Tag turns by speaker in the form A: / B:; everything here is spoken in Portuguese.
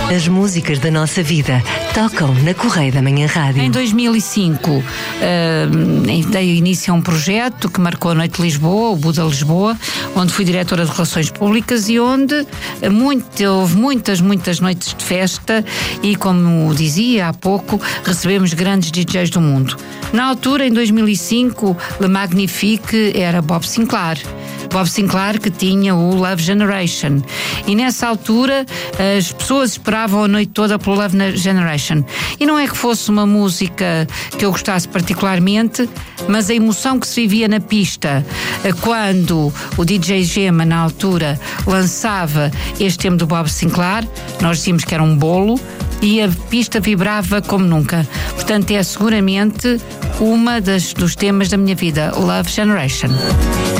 A: As músicas da nossa vida tocam na Correia da Manhã Rádio.
B: Em 2005 dei início a um projeto que marcou a Noite de Lisboa, o Buda Lisboa, onde fui diretora de Relações Públicas e onde houve muitas noites de festa e, como dizia há pouco, recebemos grandes DJs do mundo. Na altura, em 2005, Le Magnifique era Bob Sinclair. Bob Sinclair, que tinha o Love Generation. E nessa altura as pessoas esperavam a noite toda pelo Love Generation. E não é que fosse uma música que eu gostasse particularmente, mas a emoção que se vivia na pista quando o DJ Gema, na altura, lançava este tema do Bob Sinclair, nós dizíamos que era um bolo, e a pista vibrava como nunca. Portanto, é seguramente dos temas da minha vida, Love Generation.